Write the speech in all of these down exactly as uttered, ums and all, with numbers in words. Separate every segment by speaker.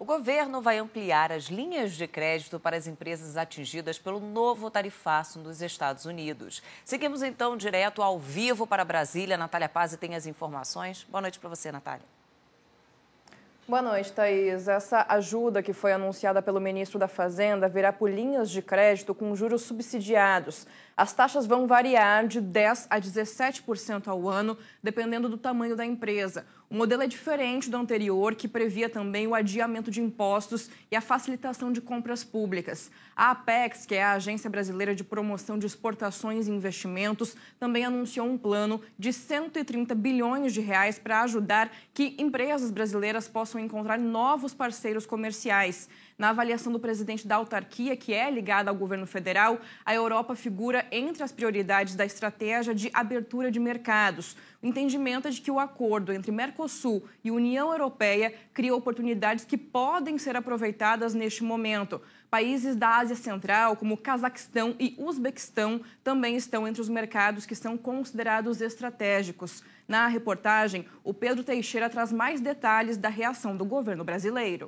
Speaker 1: O governo vai ampliar as linhas de crédito para as empresas atingidas pelo novo tarifaço nos Estados Unidos. Seguimos então direto ao vivo para Brasília. Natália Pazzi tem as informações. Boa noite para você, Natália.
Speaker 2: Boa noite, Thaís. Essa ajuda que foi anunciada pelo ministro da Fazenda virá por linhas de crédito com juros subsidiados. As taxas vão variar de dez por cento a dezessete por cento ao ano, dependendo do tamanho da empresa. O modelo é diferente do anterior, que previa também o adiamento de impostos e a facilitação de compras públicas. A Apex, que é a Agência Brasileira de Promoção de Exportações e Investimentos, também anunciou um plano de cento e trinta bilhões de reais para ajudar que empresas brasileiras possam encontrar novos parceiros comerciais. Na avaliação do presidente da autarquia, que é ligada ao governo federal, a Europa figura entre as prioridades da estratégia de abertura de mercados. O entendimento é de que o acordo entre Mercosul e União Europeia cria oportunidades que podem ser aproveitadas neste momento. Países da Ásia Central, como Cazaquistão e Uzbequistão, também estão entre os mercados que são considerados estratégicos. Na reportagem, o Pedro Teixeira traz mais detalhes da reação do governo brasileiro.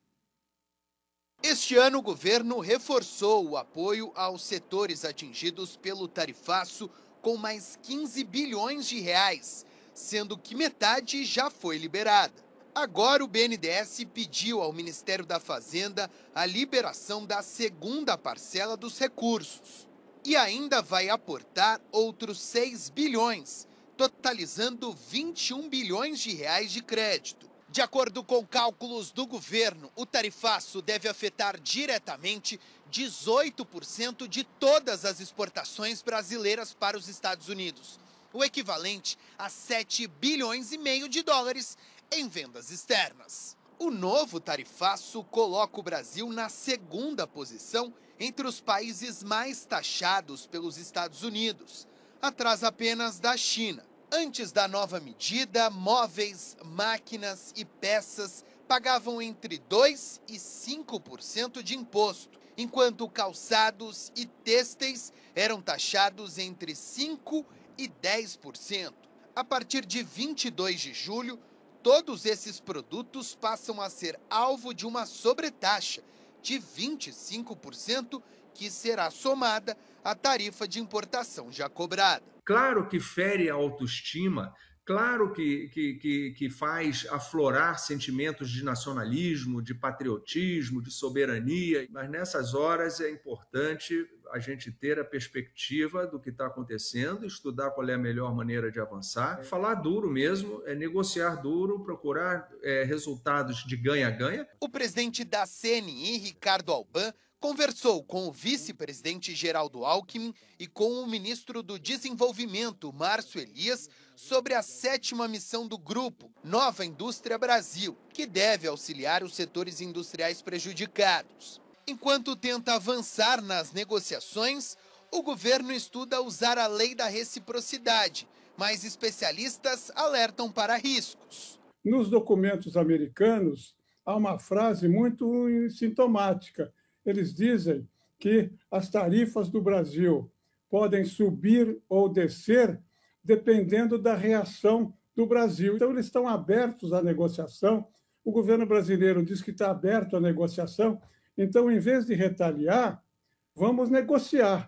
Speaker 3: Este ano, o governo reforçou o apoio aos setores atingidos pelo tarifaço com mais quinze bilhões de reais, sendo que metade já foi liberada. Agora, o B N D E S pediu ao Ministério da Fazenda a liberação da segunda parcela dos recursos e ainda vai aportar outros seis bilhões, totalizando vinte e um bilhões de reais de crédito. De acordo com cálculos do governo, o tarifaço deve afetar diretamente dezoito por cento de todas as exportações brasileiras para os Estados Unidos, o equivalente a sete bilhões e meio de dólares em vendas externas. O novo tarifaço coloca o Brasil na segunda posição entre os países mais taxados pelos Estados Unidos, atrás apenas da China. Antes da nova medida, móveis, máquinas e peças pagavam entre dois por cento e cinco por cento de imposto, enquanto calçados e têxteis eram taxados entre cinco por cento e dez por cento. A partir de vinte e dois de julho, todos esses produtos passam a ser alvo de uma sobretaxa de vinte e cinco por cento, que será somada à tarifa de importação já cobrada.
Speaker 4: Claro que fere a autoestima, claro que, que, que, que faz aflorar sentimentos de nacionalismo, de patriotismo, de soberania, mas nessas horas é importante a gente ter a perspectiva do que está acontecendo, estudar qual é a melhor maneira de avançar, falar duro mesmo, é negociar duro, procurar é, resultados de ganha-ganha.
Speaker 3: O presidente da C N I, Ricardo Alban, conversou com o vice-presidente Geraldo Alckmin e com o ministro do Desenvolvimento, Márcio Elias, sobre a sétima missão do grupo, Nova Indústria Brasil, que deve auxiliar os setores industriais prejudicados. Enquanto tenta avançar nas negociações, o governo estuda usar a lei da reciprocidade, mas especialistas alertam para riscos.
Speaker 5: Nos documentos americanos, há uma frase muito sintomática. Eles dizem que as tarifas do Brasil podem subir ou descer dependendo da reação do Brasil. Então, eles estão abertos à negociação. O governo brasileiro diz que está aberto à negociação. Então, em vez de retaliar, vamos negociar.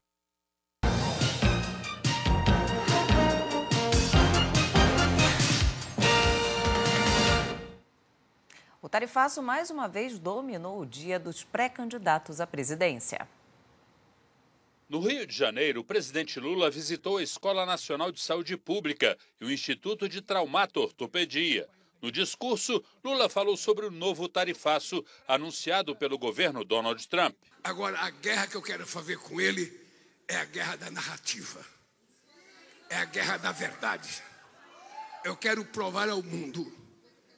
Speaker 1: O tarifaço, mais uma vez, dominou o dia dos pré-candidatos à presidência.
Speaker 6: No Rio de Janeiro, o presidente Lula visitou a Escola Nacional de Saúde Pública e o Instituto de Traumato-Ortopedia. No discurso, Lula falou sobre o novo tarifaço anunciado pelo governo Donald Trump.
Speaker 7: Agora, a guerra que eu quero fazer com ele é a guerra da narrativa. É a guerra da verdade. Eu quero provar ao mundo